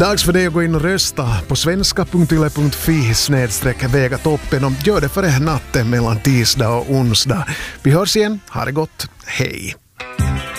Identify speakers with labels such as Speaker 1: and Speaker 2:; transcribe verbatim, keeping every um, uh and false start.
Speaker 1: Dags för dig att gå in och rösta på svenska punkt yle punkt fi snedstreck väga toppen och gör det före natten mellan tisdag och onsdag. Vi hörs igen, ha det gott, hej!